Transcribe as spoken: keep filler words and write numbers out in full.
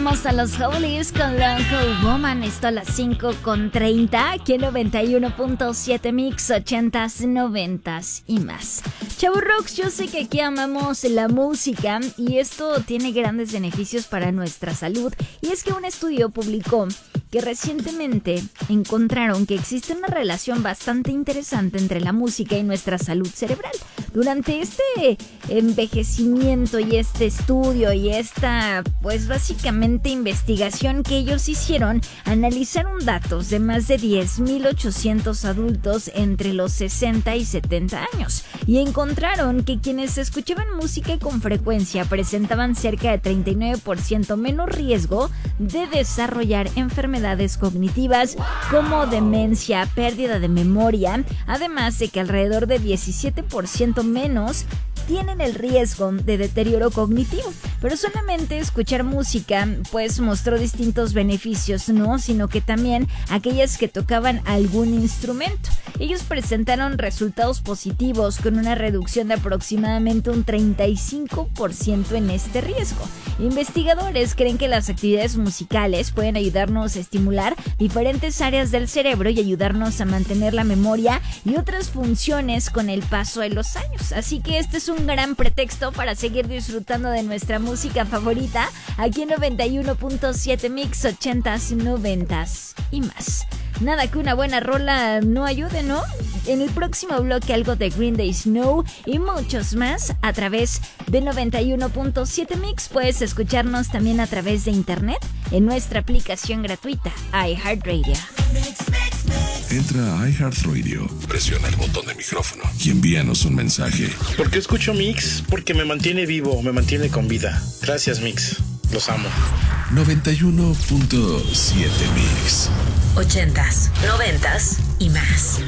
Escuchamos a los Hollies con Lonely Woman. Esto a las cinco con treinta, aquí en noventa y uno punto siete Mix, ochentas, noventas y más. Chavorrox, yo sé que aquí amamos la música y esto tiene grandes beneficios para nuestra salud. Y es que un estudio publicó que recientemente encontraron que existe una relación bastante interesante entre la música y nuestra salud cerebral. Durante este envejecimiento y este estudio y esta, pues básicamente investigación que ellos hicieron, analizaron datos de más de diez mil ochocientos adultos entre los sesenta y setenta años y encontraron que quienes escuchaban música con frecuencia presentaban cerca de treinta y nueve por ciento menos riesgo de desarrollar enfermedades cognitivas como demencia, pérdida de memoria, además de que alrededor de diecisiete por ciento menos tienen el riesgo de deterioro cognitivo. Pero solamente escuchar música pues mostró distintos beneficios, no, sino que también aquellas que tocaban algún instrumento. Ellos presentaron resultados positivos con una reducción de aproximadamente un treinta y cinco por ciento en este riesgo. Investigadores creen que las actividades musicales pueden ayudarnos a estimular diferentes áreas del cerebro y ayudarnos a mantener la memoria y otras funciones con el paso de los años. Así que este es un gran pretexto para seguir disfrutando de nuestra música favorita aquí en noventa y uno punto siete Mix, ochentas, noventas y más. Nada que una buena rola no ayude, ¿no? En el próximo bloque algo de Green Day, Snow y muchos más a través de noventa y uno punto siete Mix. Puedes escucharnos también a través de internet en nuestra aplicación gratuita iHeartRadio. Entra a iHeartRadio, presiona el botón de micrófono y envíanos un mensaje. ¿Por qué escucho Mix? Porque me mantiene vivo, me mantiene con vida. Gracias, Mix. Los amo. noventa y uno punto siete Mix. Ochentas, noventas y más.